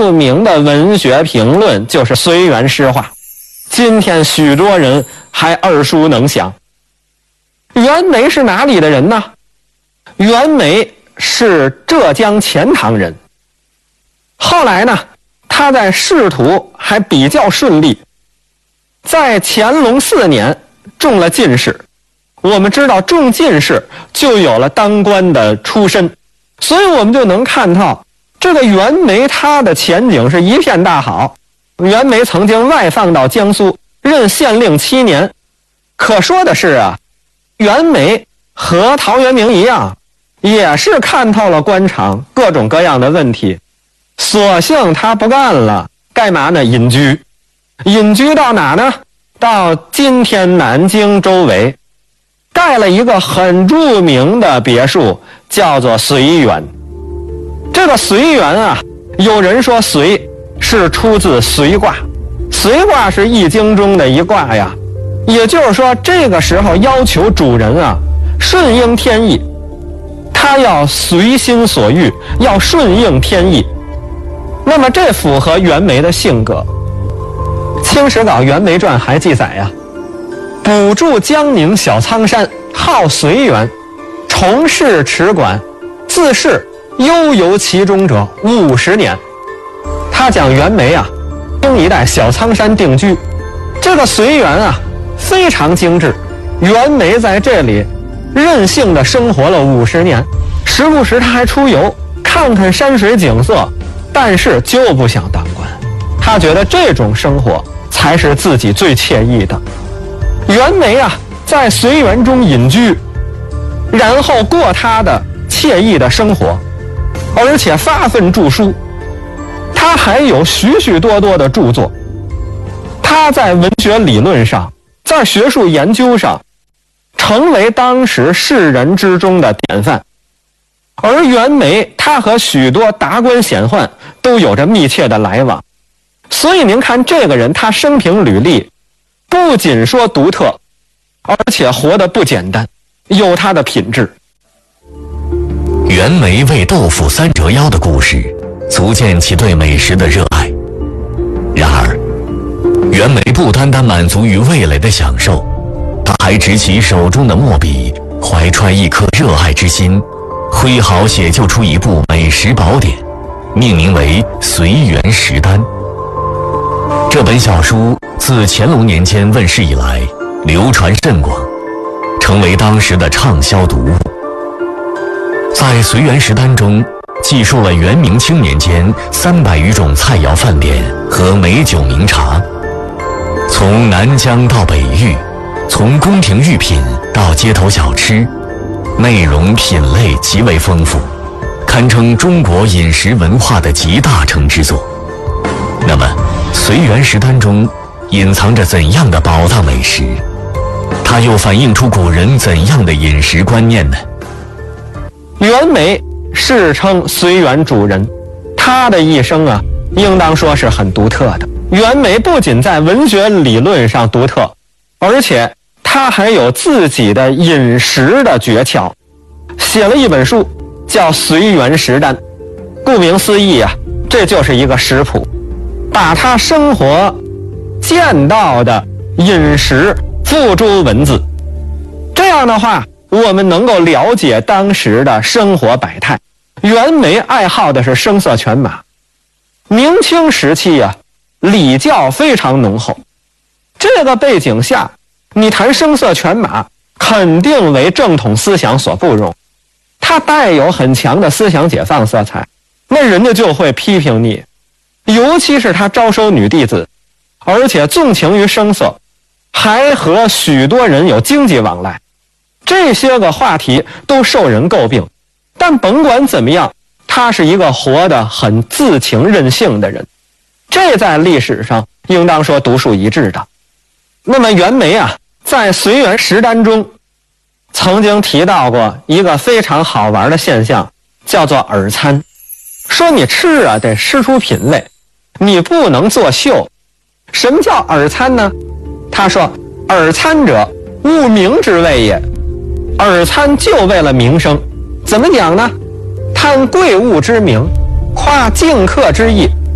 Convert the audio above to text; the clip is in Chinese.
著名的文学评论就是随园诗话，今天许多人还耳熟能详。袁枚是哪里的人呢？袁枚是浙江钱塘人。后来呢，他在仕途还比较顺利，在乾隆4年中了进士。我们知道中进士就有了当官的出身，所以我们就能看到这个袁枚他的前景是一片大好。袁枚曾经外放到江苏任县令7年。可说的是啊，袁枚和陶渊明一样，也是看透了官场各种各样的问题，索性他不干了，干嘛呢？隐居。隐居到哪呢？到今天南京周围，盖了一个很著名的别墅，叫做随园。这个随园啊，有人说随是出自随卦，随卦是易经中的一卦呀。也就是说，这个时候要求主人啊顺应天意，他要随心所欲，要顺应天意。那么这符合袁枚的性格。清史稿《袁枚传》还记载呀，补住江宁小仓山，号随园，从事持管，自是悠游其中者50年。他讲袁枚啊，东一带小仓山定居，这个随园啊非常精致，袁枚在这里任性的生活了50年，时不时他还出游看看山水景色，但是就不想当官，他觉得这种生活才是自己最惬意的。袁枚啊在随园中隐居，然后过他的惬意的生活，而且发奋著书，他还有许许多多的著作。他在文学理论上，在学术研究上，成为当时士人之中的典范。而袁枚他和许多达官显宦都有着密切的来往，所以您看这个人，他生平履历不仅说独特，而且活得不简单，有他的品质。 袁枚为豆腐3折腰的故事，足见其对美食的热爱。然而，袁枚不单单满足于味蕾的享受，他还执起手中的墨笔，怀揣一颗热爱之心，挥毫写就出一部美食宝典，命名为《随园食单》。这本小书自乾隆年间问世以来，流传甚广，成为当时的畅销读物。在《随园食单》中，记述了元明清年间300余种菜肴饭点和美酒名茶，从南疆到北域，从宫廷御品到街头小吃，内容品类极为丰富，堪称中国饮食文化的集大成之作。那么，《随园食单》中隐藏着怎样的宝藏美食？它又反映出古人怎样的饮食观念呢？ 袁枚世称随园主人，他的一生啊，应当说是很独特的。袁枚不仅在文学理论上独特，而且他还有自己的饮食的诀窍，写了一本书叫《随园食单》。顾名思义啊，这就是一个食谱，把他生活见到的饮食付诸文字。这样的话，我们能够了解当时的生活百态。袁枚爱好的是声色犬马，明清时期啊，礼教非常浓厚。这个背景下，你谈声色犬马，肯定为正统思想所不容。它带有很强的思想解放色彩，那人家就会批评你。尤其是他招收女弟子，而且纵情于声色，还和许多人有经济往来，这些个话题都受人诟病。但甭管怎么样，他是一个活得很自情任性的人，这在历史上应当说独树一帜的。那么袁枚啊，在《随园食单》中曾经提到过一个非常好玩的现象，叫做饵餐。说你吃啊得吃出品味，你不能作秀。什么叫饵餐呢？他说饵餐者，务名之谓也。饵餐就为了名声。怎么讲呢？贪贵物之名，夸敬客之意，